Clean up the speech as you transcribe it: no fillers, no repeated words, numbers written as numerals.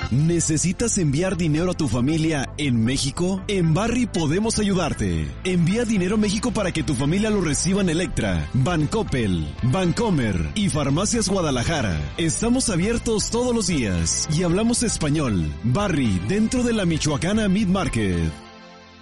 ¿Necesitas enviar dinero a tu familia en México? En Barri podemos ayudarte. Envía dinero a México para que tu familia lo reciba en Electra, Bancoppel, Bancomer y Farmacias Guadalajara. Estamos abiertos todos los días y hablamos español. Barri, dentro de la Michoacana Meat Market.